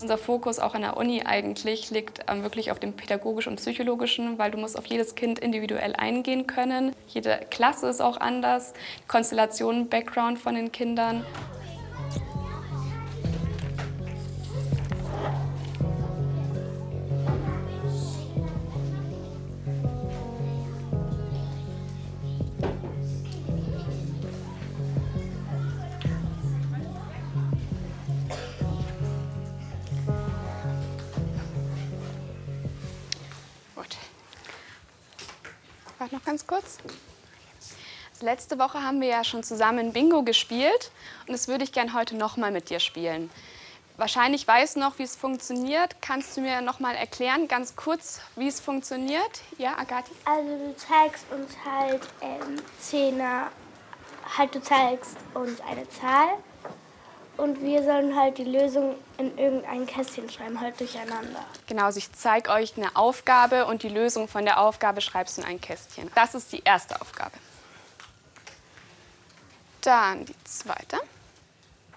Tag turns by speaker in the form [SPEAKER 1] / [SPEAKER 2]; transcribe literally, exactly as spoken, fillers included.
[SPEAKER 1] Unser Fokus auch an der Uni eigentlich liegt ähm, wirklich auf dem pädagogischen und psychologischen, weil du musst auf jedes Kind individuell eingehen können. Jede Klasse ist auch anders, die Konstellation, Background von den Kindern. Gut. Warte noch ganz kurz. Also letzte Woche haben wir ja schon zusammen Bingo gespielt und das würde ich gern heute noch mal mit dir spielen. Wahrscheinlich weißt du noch, wie es funktioniert. Kannst du mir noch mal erklären, ganz kurz, wie es funktioniert? Ja, Agathi?
[SPEAKER 2] Also du zeigst uns halt ähm, Zehner, halt du zeigst uns eine Zahl und wir sollen halt die Lösung in irgendein Kästchen schreiben, halt durcheinander.
[SPEAKER 1] Genau, also ich zeige euch eine Aufgabe und die Lösung von der Aufgabe schreibst du in ein Kästchen. Das ist die erste Aufgabe. Dann die zweite.